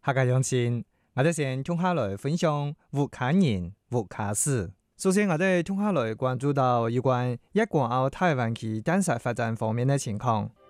客家鄉親，我哋先聽下來分享吳卡人、吳卡史。首先，我哋聽下來關注到有關粵港澳大灣區電視發展方面嘅情況。